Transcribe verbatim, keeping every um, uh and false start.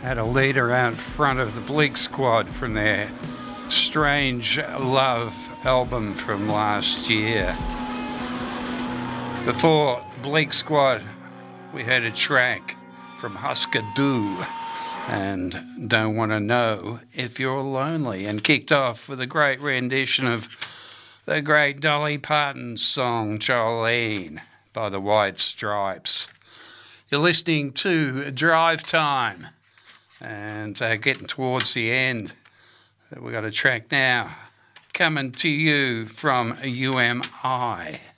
had a leader out front of the Bleak Squad from their Strange Love album from last year. Before Bleak Squad, we had a track from Husker Du and Don't Want to Know If You're Lonely, and kicked off with a great rendition of the great Dolly Parton song Jolene by the White Stripes. You're listening to Drive Time, and uh, getting towards the end. We've got a track now coming to you from U M I.